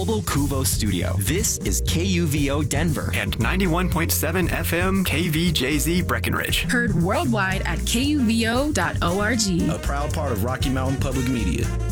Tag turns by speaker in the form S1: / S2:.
S1: Mobile Kuvo studio. This is KUVO Denver
S2: and 91.7 FM KVJZ Breckenridge.
S3: Heard worldwide at kuvo.org.
S4: A proud part of Rocky Mountain Public Media.